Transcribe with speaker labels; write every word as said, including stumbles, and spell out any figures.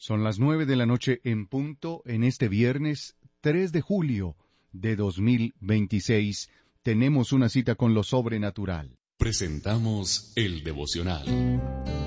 Speaker 1: Son las nueve de la noche en punto en este viernes tres de julio de dos mil veintiséis. Tenemos una cita con lo sobrenatural.
Speaker 2: Presentamos el devocional.